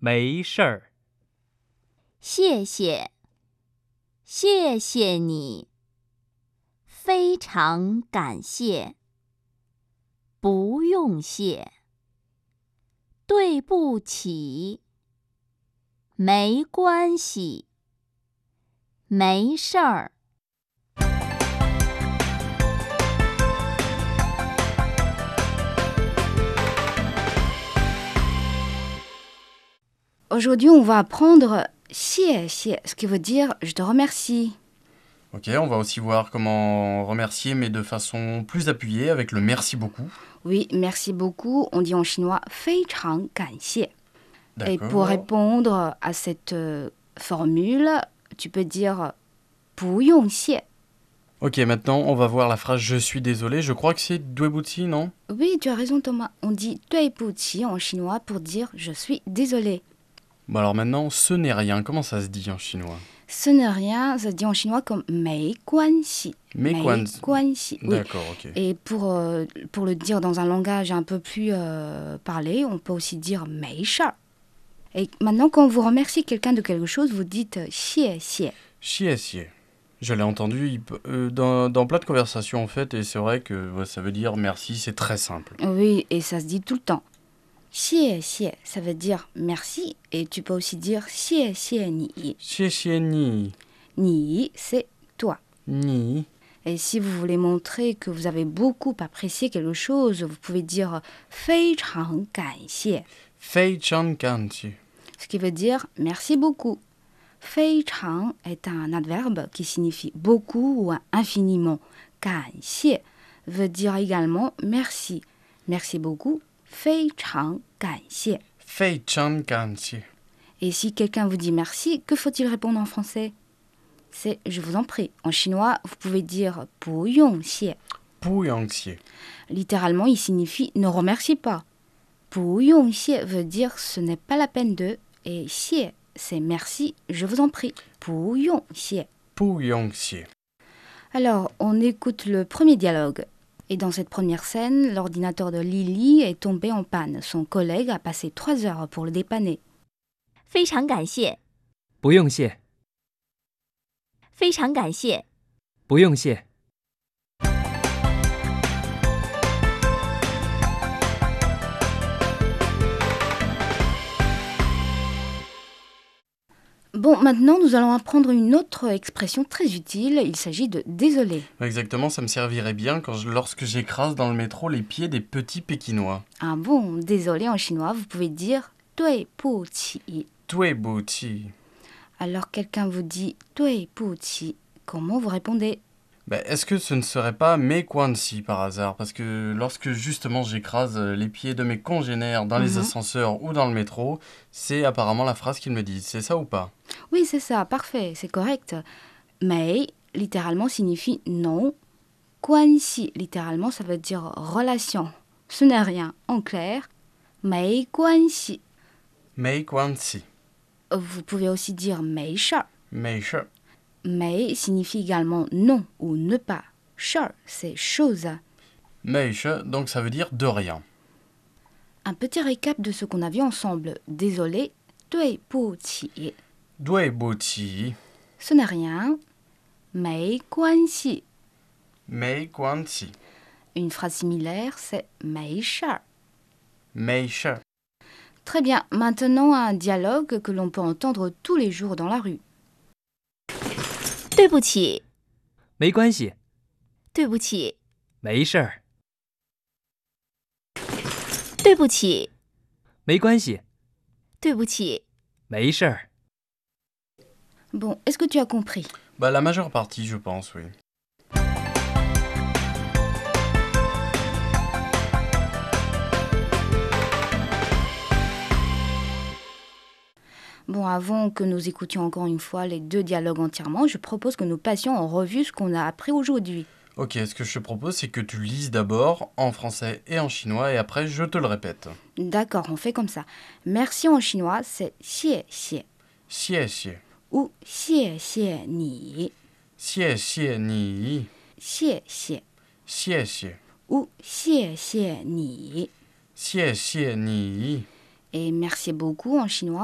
没事儿。 谢谢，谢谢你，非常感谢，不用谢，对不起，没关系，没事儿。 Aujourd'hui, on va apprendre 谢谢, ce qui veut dire je te remercie. Ok, on va aussi voir comment remercier, mais de façon plus appuyée, avec le merci beaucoup. Oui, merci beaucoup. On dit en chinois 非常感谢. Et D'accord. pour répondre à cette formule, tu peux dire 不用谢. Ok, maintenant on va voir la phrase je suis désolé. Je crois que c'est duebuti, non? Oui, tu as raison Thomas. On dit 对不起 en chinois pour dire je suis désolé. Bon alors maintenant, ce n'est rien. Comment ça se dit en chinois? Ce n'est rien, ça se dit en chinois comme 没关系. 没关系. Oui. D'accord, ok. Et pour le dire dans un langage un peu plus parlé, on peut aussi dire 没事儿. Et maintenant, quand vous remerciez quelqu'un de quelque chose, vous dites 谢谢. Xie. Je l'ai entendu dans plein de conversations en fait, et c'est vrai que ça veut dire merci, c'est très simple. Oui, et ça se dit tout le temps. 谢谢, ça veut dire merci, et tu peux aussi dire 谢谢你. Xie ni. Ni, c'est toi. Ni. Et si vous voulez montrer que vous avez beaucoup apprécié quelque chose, vous pouvez dire 非常感谢, Fei chan kanchi. ce qui veut dire merci beaucoup. 非常 est un adverbe qui signifie beaucoup ou infiniment. 感谢 veut dire également merci. Merci beaucoup. 非常感谢. Fei chan kanchi. Et si quelqu'un vous dit merci, que faut-il répondre en français? C'est je vous en prie. En chinois, vous pouvez dire 不用谢. Pu yangxie. Littéralement, il signifie ne remercie pas. 不用谢 veut dire ce n'est pas la peine de, et 谢 c'est merci, je vous en prie. 不用谢. Pu yangxie. Alors, on écoute le premier dialogue. Et dans cette première scène, l'ordinateur de Lily est tombé en panne. Son collègue a passé 3 heures pour le dépanner. 非常感谢， 不用谢， 非常感谢。 不用谢。 Bon, maintenant, nous allons apprendre une autre expression très utile. Il s'agit de désolé. Exactement, ça me servirait bien lorsque j'écrase dans le métro les pieds des petits Pékinois. Ah bon, désolé en chinois, vous pouvez dire 对不起. Duebuti. Alors quelqu'un vous dit 对不起, comment vous répondez? Est-ce que ce ne serait pas Mequansi par hasard? Parce que lorsque justement j'écrase les pieds de mes congénères dans les ascenseurs ou dans le métro, c'est apparemment la phrase qu'ils me disent. C'est ça ou pas? Oui, c'est ça, parfait, c'est correct. Mais, littéralement, signifie non. 关系, littéralement, ça veut dire relation. Ce n'est rien, en clair. 没关系. Mequansi. Vous pouvez aussi dire 没事儿. Meishe. Mais signifie également non ou ne pas. 事儿, c'est chose. Meishe, donc ça veut dire de rien. Un petit récap de ce qu'on a vu ensemble. Désolé, 对不起. Duebuti. Ce n'est rien. 没关系. Mequansi. Une phrase similaire, c'est 没事儿. Meishe. Très bien, maintenant un dialogue que l'on peut entendre tous les jours dans la rue. 对不起， 没关系， 对不起， 没事儿， 对不起， 没关系， 对不起。 没事儿。 Bon, est-ce que tu as compris? La majeure partie, je pense, oui. Bon, avant que nous écoutions encore une fois les 2 dialogues entièrement, je propose que nous passions en revue ce qu'on a appris aujourd'hui. Ok, ce que je te propose, c'est que tu lises d'abord en français et en chinois, et après, je te le répète. D'accord, on fait comme ça. Merci en chinois, c'est 谢谢 Xie xie. ou 谢谢你 Xie xie ni. 谢谢 Xie xie. ou 谢谢你 Xie xie ni. Et merci beaucoup en chinois.